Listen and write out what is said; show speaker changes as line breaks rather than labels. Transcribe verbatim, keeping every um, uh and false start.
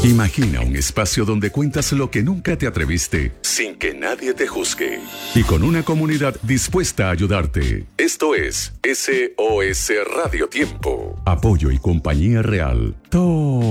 Imagina un espacio donde cuentas lo que nunca te atreviste, sin que nadie te juzgue. Y con una comunidad dispuesta a ayudarte. Esto es S O S Radio Tiempo. Apoyo y compañía real. Todo.